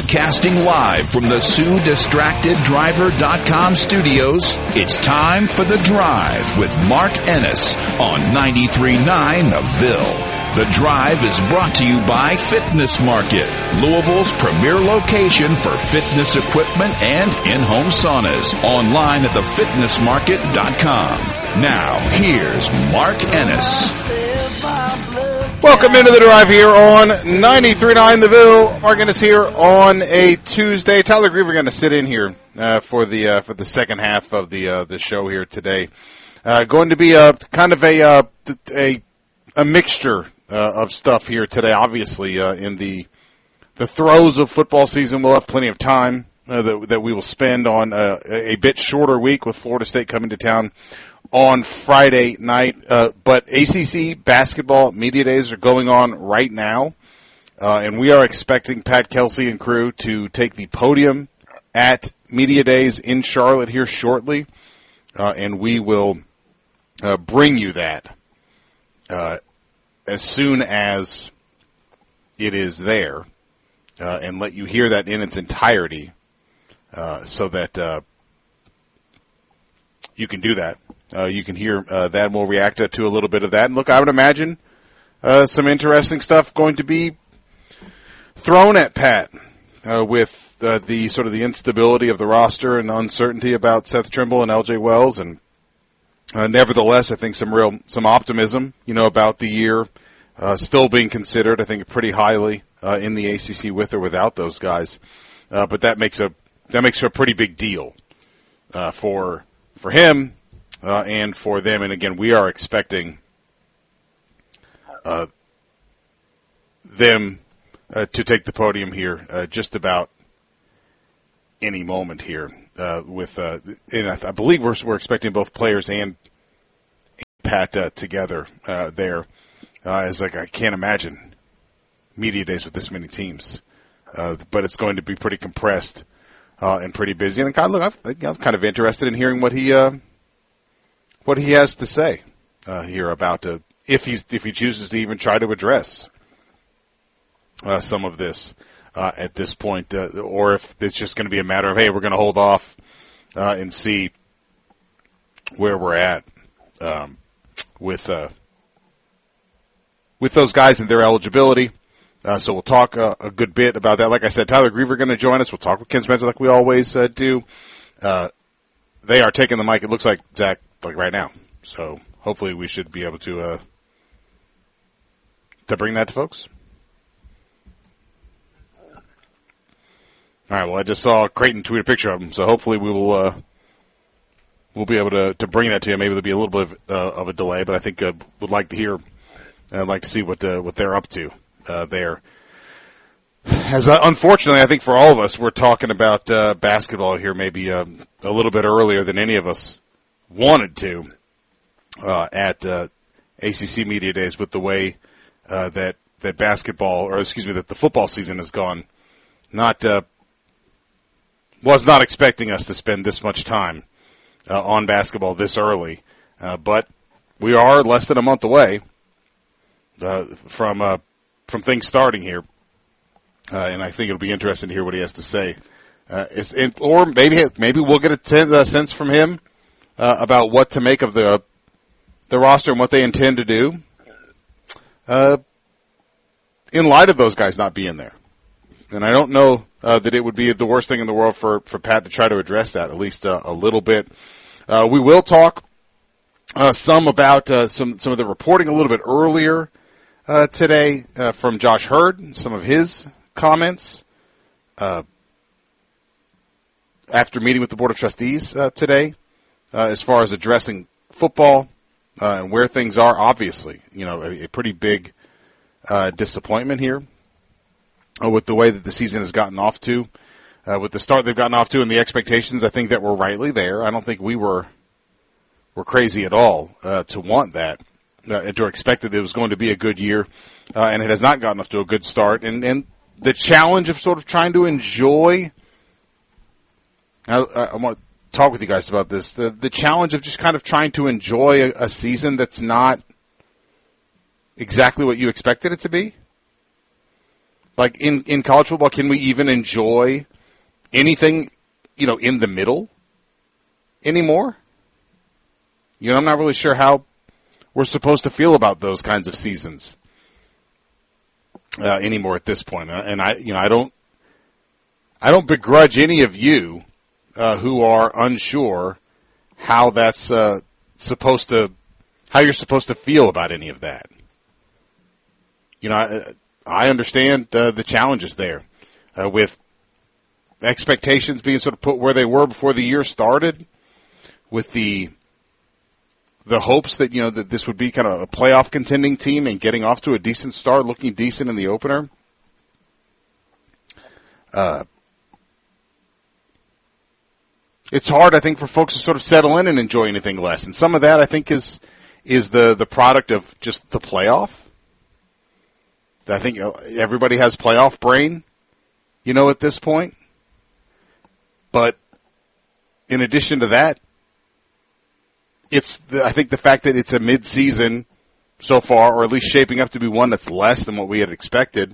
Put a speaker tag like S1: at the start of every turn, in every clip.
S1: Broadcasting live from the SueDistractedDriver.com studios, it's time for The Drive with Mark Ennis on 93.9 The Ville. The Drive is brought to you by Fitness Market, Louisville's premier location for fitness equipment and in-home saunas. Online at thefitnessmarket.com. Now, here's Mark Ennis.
S2: Welcome into The Drive here on 93.9 The Ville. Mark Ennis here on a Tuesday. Tyler Griever going to sit in here for the second half of the show here today. Going to be a kind of a mixture of stuff here today. Obviously, in the throes of football season, we'll have plenty of time that we will spend on a bit shorter week with Florida State coming to town on Friday night. But ACC basketball media days are going on right now, and we are expecting Pat Kelsey and crew to take the podium at media days in Charlotte here shortly, and we will bring you that as soon as it is there, and let you hear that in its entirety, so that you can do that. You can hear that, and we'll react to a little bit of that. And look, I would imagine some interesting stuff going to be thrown at Pat with the sort of the instability of the roster and the uncertainty about Seth Trimble and L.J. Wells, and nevertheless, I think some optimism, about the year still being considered. I think pretty highly in the ACC with or without those guys, but that makes for a pretty big deal for him and for them. And again, we are expecting them to take the podium here just about any moment here. And I believe we're expecting both players and Pat together there. It's like I can't imagine media days with this many teams, but it's going to be pretty compressed and pretty busy. And I'm kind of interested in hearing what he has to say here about if he chooses to even try to address some of this at this point, or if it's just going to be a matter of, hey, we're going to hold off and see where we're at with those guys and their eligibility. So we'll talk a good bit about that. Like I said, Tyler Griever going to join us. We'll talk with Ken Spencer like we always do. They are taking the mic, it looks like, Zach, like right now. So hopefully we should be able to bring that to folks. All right, well, I just saw Creighton tweet a picture of him, so hopefully we'll be able to bring that to you. Maybe there'll be a little bit of a delay, but I think would like to hear, I'd like to see what they're up to there. As unfortunately, I think for all of us, we're talking about basketball here maybe a little bit earlier than any of us wanted to at ACC Media Days with the way that basketball, or excuse me, that the football season has gone. Was not expecting us to spend this much time on basketball this early, but we are less than a month away from things starting here, and I think it'll be interesting to hear what he has to say. Or maybe we'll get a sense from him about what to make of the roster and what they intend to do in light of those guys not being there. And I don't know that it would be the worst thing in the world for Pat to try to address that, at least a little bit. We will talk some about some of the reporting a little bit earlier today from Josh Hurd, some of his comments after meeting with the Board of Trustees today as far as addressing football and where things are. Obviously, a pretty big disappointment here with the way that the season has gotten off to, with the start they've gotten off to and the expectations I think that were rightly there. I don't think we were crazy at all to want that, and to expect that it was going to be a good year, and it has not gotten off to a good start. And the challenge of sort of trying to enjoy, I want to talk with you guys about this, the challenge of just kind of trying to enjoy a season that's not exactly what you expected it to be. Like in college football, can we even enjoy anything, in the middle anymore? I'm not really sure how we're supposed to feel about those kinds of seasons anymore at this point. And I don't begrudge any of you who are unsure how that's how you're supposed to feel about any of that. I understand the challenges there with expectations being sort of put where they were before the year started, with the hopes that that this would be kind of a playoff contending team and getting off to a decent start, looking decent in the opener. It's hard, I think, for folks to sort of settle in and enjoy anything less, and some of that I think is the product of just the playoff. I think everybody has playoff brain, at this point. But in addition to that, I think the fact that it's a mid-season so far, or at least shaping up to be one that's less than what we had expected,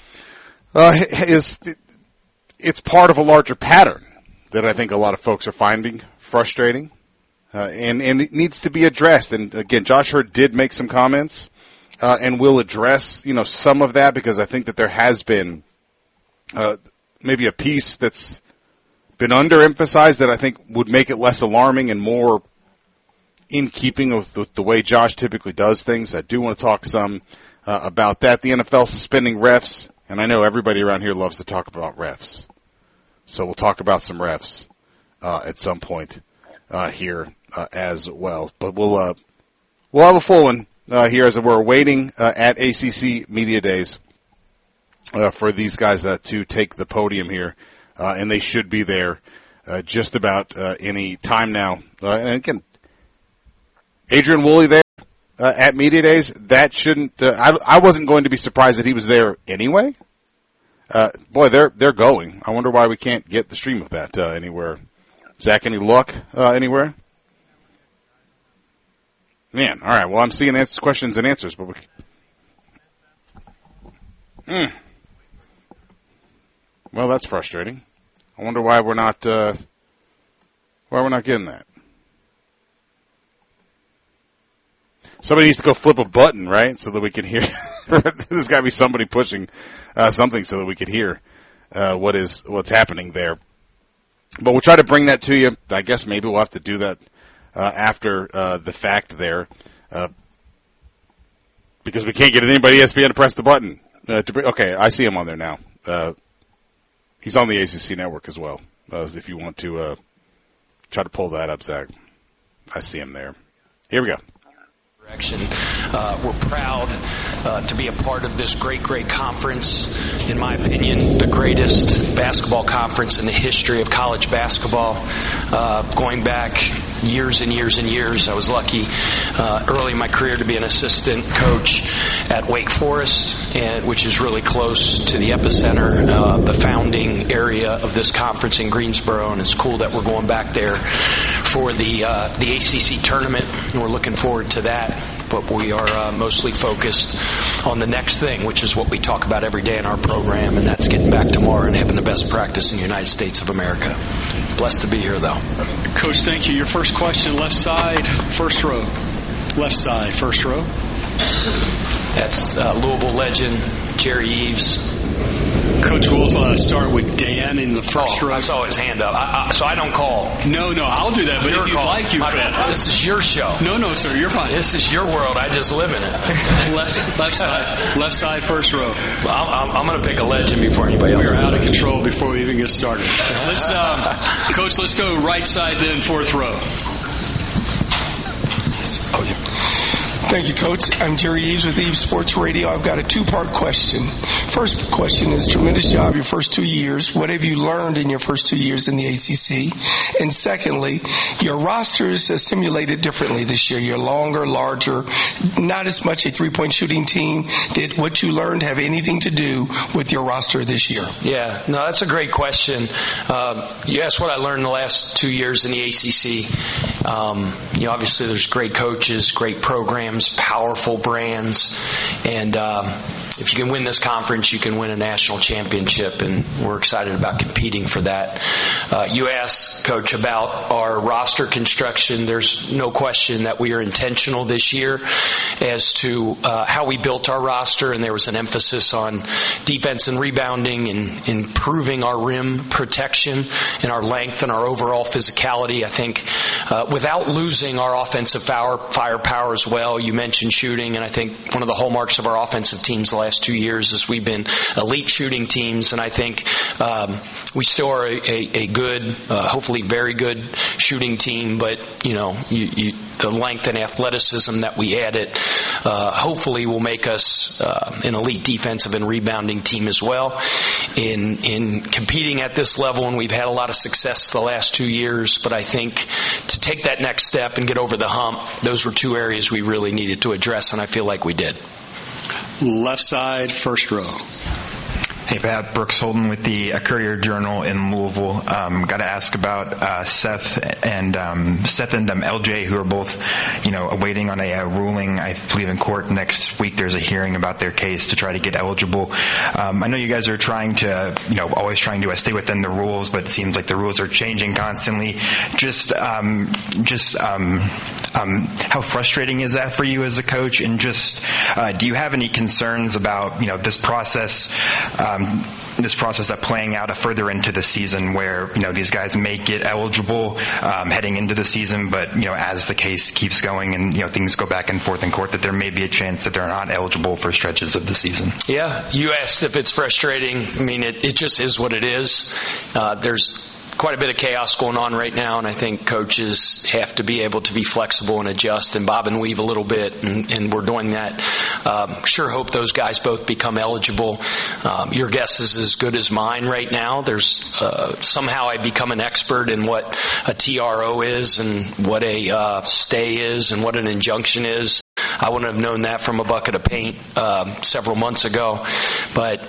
S2: it's part of a larger pattern that I think a lot of folks are finding frustrating, and it needs to be addressed. And again, Josh Heird did make some comments. And we'll address, some of that, because I think that there has been maybe a piece that's been underemphasized that I think would make it less alarming and more in keeping with the way Josh typically does things. I do want to talk some about that. The NFL suspending refs, and I know everybody around here loves to talk about refs. So we'll talk about some refs at some point here as well. But we'll have a full one. Here as we're waiting at ACC Media Days for these guys to take the podium here, and they should be there just about any time now. And again, Adrian Woolley there at Media Days, that shouldn't I wasn't going to be surprised that he was there anyway. Boy, they're going. I wonder why we can't get the stream of that anywhere. Zach, any luck anywhere? Man, all right. Well, I'm seeing questions and answers, but well, that's frustrating. I wonder why we're not getting that. Somebody needs to go flip a button, right, so that we can hear. There's got to be somebody pushing something so that we can hear what's happening there. But we'll try to bring that to you. I guess maybe we'll have to do that after the fact there, because we can't get anybody at ESPN to press the button. Okay, I see him on there now. He's on the ACC network as well. If you want to try to pull that up, Zach, I see him there. Here we go.
S3: We're proud to be a part of this great conference. In my opinion, the greatest basketball conference in the history of college basketball. Going back years and years and years, I was lucky early in my career to be an assistant coach at Wake Forest, which is really close to the epicenter, the founding area of this conference in Greensboro, and it's cool that we're going back there for the ACC tournament, and we're looking forward to that. But we are mostly focused on the next thing, which is what we talk about every day in our program, and that's getting back tomorrow and having the best practice in the United States of America. Blessed to be here, though.
S4: Coach, thank you. Your first question, left side, first row. Left side, first row.
S3: That's Louisville legend Jerry Eves.
S4: Coach, we'll start with Dan in the first row.
S3: I saw his hand up. So I don't call.
S4: No, I'll do that. But if you'd like, you can.
S3: This is your show.
S4: No, sir, you're fine.
S3: This is your world. I just live in it.
S4: Left side, first row.
S3: I'm going to pick a legend before anybody else.
S4: We're out of control before we even get started. Coach, let's go right side then, fourth row.
S5: Thank you, Coach. I'm Jerry Eves with Eves Sports Radio. I've got a two-part question. First question is, tremendous job your first 2 years. What have you learned in your first 2 years in the ACC? And secondly, your rosters simulated differently this year. You're longer, larger, not as much a three-point shooting team. Did what you learned have anything to do with your roster this year?
S3: Yeah, no, that's a great question. You asked what I learned in the last 2 years in the ACC. Obviously there's great coaches, great programs, powerful brands, and if you can win this conference, you can win a national championship, and we're excited about competing for that. You asked, Coach, about our roster construction. There's no question that we are intentional this year as to how we built our roster, and there was an emphasis on defense and rebounding and improving our rim protection and our length and our overall physicality. I think without losing our offensive firepower as well. You mentioned shooting, and I think one of the hallmarks of our offensive teams the last 2 years is we've been elite shooting teams, and I think we still are a good, hopefully very good shooting team, but the length and athleticism that we added hopefully will make us an elite defensive and rebounding team as well. In competing at this level, and we've had a lot of success the last 2 years, but I think to take that next step and get over the hump, those were 2 areas we really needed to address, and I feel like we did.
S4: Left side, first row.
S6: Hey, Pat. Brooks Holden with the Courier-Journal in Louisville. Got to ask about Seth and LJ, who are both, awaiting on a ruling, I believe, in court next week. There's a hearing about their case to try to get eligible. I know you guys are trying to, always trying to stay within the rules, but it seems like the rules are changing constantly. How frustrating is that for you as a coach? And do you have any concerns about, this process that playing out further into the season where, these guys may get eligible heading into the season, but, as the case keeps going and, things go back and forth in court, that there may be a chance that they're not eligible for stretches of the season?
S3: Yeah, you asked if it's frustrating. I mean, it just is what it is. There's quite a bit of chaos going on right now, and I think coaches have to be able to be flexible and adjust and bob and weave a little bit, and we're doing that. Sure hope those guys both become eligible. Your guess is as good as mine right now. There's somehow I become an expert in what a TRO is and what a stay is and what an injunction is. I wouldn't have known that from a bucket of paint several months ago, but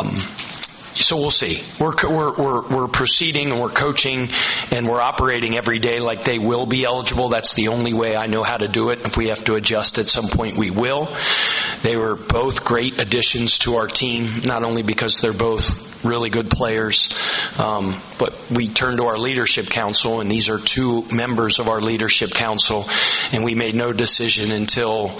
S3: so we'll see. We're proceeding and we're coaching and we're operating every day like they will be eligible. That's the only way I know how to do it. If we have to adjust at some point, we will. They were both great additions to our team, not only because they're both really good players, but we turned to our leadership council, and these are 2 members of our leadership council, and we made no decision until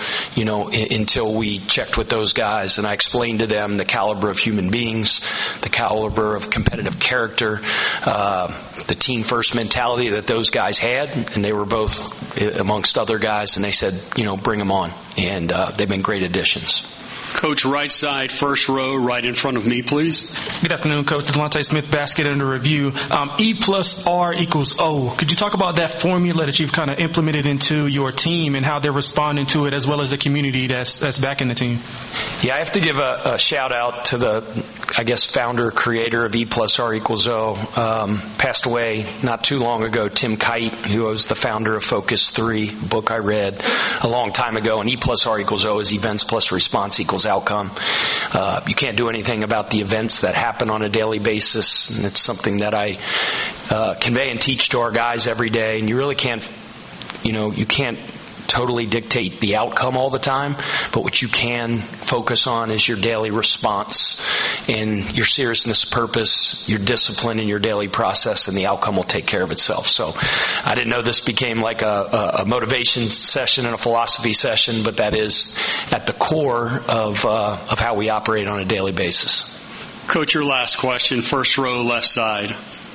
S3: we checked with those guys, and I explained to them the caliber of human beings, the caliber of competitive character, the team first mentality that those guys had, and they were both amongst other guys, and they said, bring them on, and they've been great additions.
S4: Coach, right side, first row, right in front of me, please.
S7: Good afternoon, Coach. Delonte Smith, Basket Under Review. E plus R equals O. Could you talk about that formula that you've kind of implemented into your team and how they're responding to it, as well as the community that's backing the team?
S3: Yeah, I have to give a shout out to the, founder, creator of E plus R equals O. Passed away not too long ago, Tim Kite, who was the founder of Focus 3, book I read a long time ago. And E plus R equals O is events plus response equals outcome. You can't do anything about the events that happen on a daily basis, and it's something that I convey and teach to our guys every day. And you really can't, you can't totally dictate the outcome all the time, but what you can focus on is your daily response and your seriousness of purpose, your discipline in your daily process, and the outcome will take care of itself. So I didn't know this became like a motivation session and a philosophy session, but that is at the core of how we operate on a daily basis.
S4: Coach, your last question, first row, left side.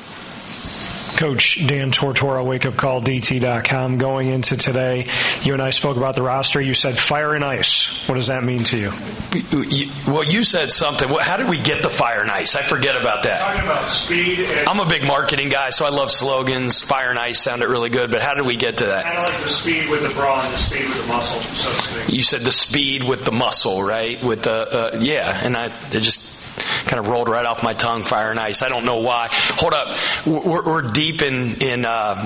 S8: Coach Dan Tortora, wakeupcalldt.com. Going into today, you and I spoke about the roster. You said fire and ice. What does that mean to you?
S3: Well, you said something. How did we get the fire and ice? I forget about that.
S8: Talking about speed.
S3: I'm a big marketing guy, so I love slogans. Fire and ice sounded really good, but how did we get to that?
S8: Kind of like the speed with the bra and the speed with the muscle, so to speak.
S3: You said the speed with the muscle, right? With the and kind of rolled right off my tongue, fire and ice. I don't know why. Hold up. We're deep in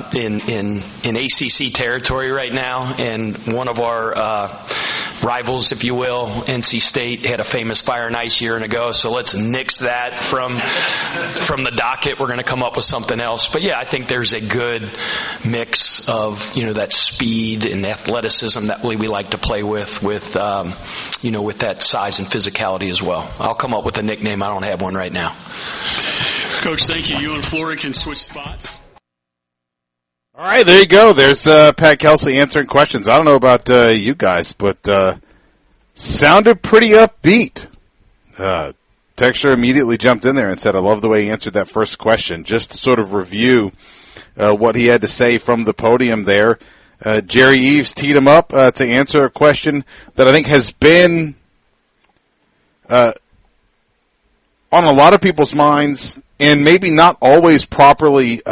S3: ACC territory right now, and one of our rivals, if you will, NC State, had a famous fire and ice year ago, so let's nix that from the docket. We're going to come up with something else. But yeah, I think there's a good mix of, that speed and athleticism that we like to play with that size and physicality as well. I'll come up with a nickname. I don't have one right now.
S4: Coach, thank you. You and Flory can switch spots.
S2: All right, there you go. There's Pat Kelsey answering questions. I don't know about you guys, but sounded pretty upbeat. Texture immediately jumped in there and said, I love the way he answered that first question. Just to sort of review what he had to say from the podium there. Jerry Eaves teed him up to answer a question that I think has been on a lot of people's minds and maybe not always properly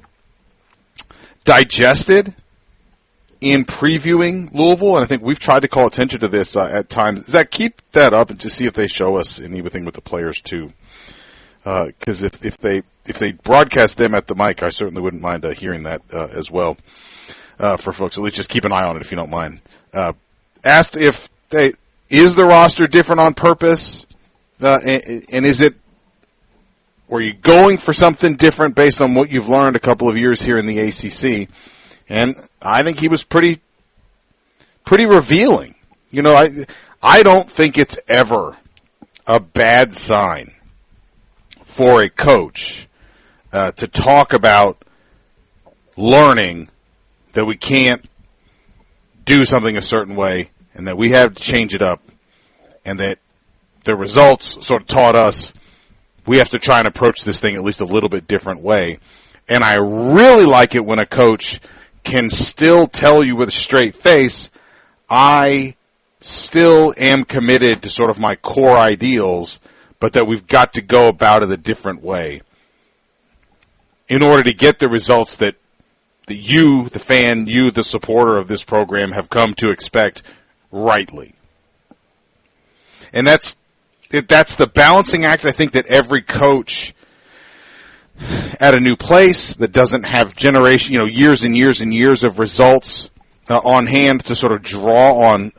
S2: digested in previewing Louisville, and I think we've tried to call attention to this at times. Zach, keep that up and just see if they show us anything with the players too. Because if they broadcast them at the mic, I certainly wouldn't mind hearing that as well for folks. At least just keep an eye on it if you don't mind. Asked if is the roster different on purpose, and is it? Were you going for something different based on what you've learned a couple of years here in the ACC? And I think he was pretty revealing. I don't think it's ever a bad sign for a coach to talk about learning that we can't do something a certain way and that we have to change it up and that the results sort of taught us we have to try and approach this thing at least a little bit different way. And I really like it when a coach can still tell you with a straight face, I still am committed to sort of my core ideals, but that we've got to go about it a different way in order to get the results that you, the fan, you, the supporter of this program, have come to expect rightly. And that's the balancing act, I think, that every coach at a new place that doesn't have years and years and years of results on hand to sort of draw on